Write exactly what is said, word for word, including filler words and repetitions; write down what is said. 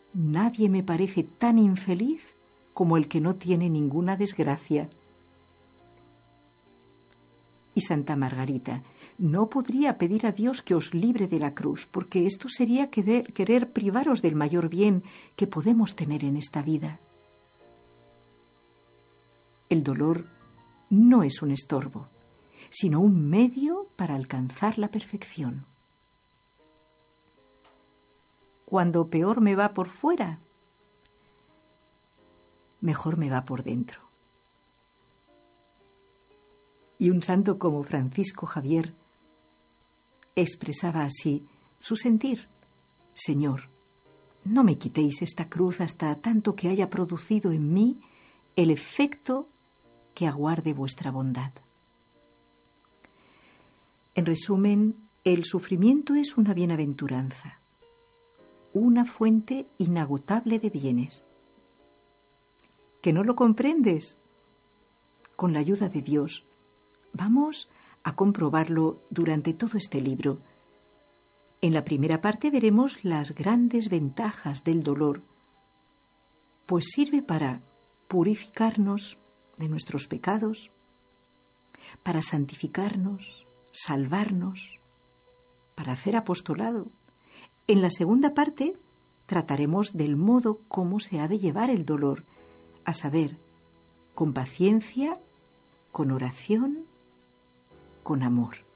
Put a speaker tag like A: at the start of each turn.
A: Nadie me parece tan infeliz como el que no tiene ninguna desgracia. Y Santa Margarita, no podría pedir a Dios que os libre de la cruz, porque esto sería querer, querer privaros del mayor bien que podemos tener en esta vida. El dolor no es un estorbo, sino un medio para alcanzar la perfección. Cuando peor me va por fuera, mejor me va por dentro. Y un santo como Francisco Javier expresaba así su sentir: Señor, no me quitéis esta cruz hasta tanto que haya producido en mí el efecto que aguarde vuestra bondad. En resumen, el sufrimiento es una bienaventuranza, una fuente inagotable de bienes. ¿Que no lo comprendes? Con la ayuda de Dios, vamos a comprobarlo durante todo este libro. En la primera parte veremos las grandes ventajas del dolor, pues sirve para purificarnos de nuestros pecados, para santificarnos, salvarnos, para hacer apostolado. En la segunda parte trataremos del modo como se ha de llevar el dolor, a saber, con paciencia, con oración, con amor.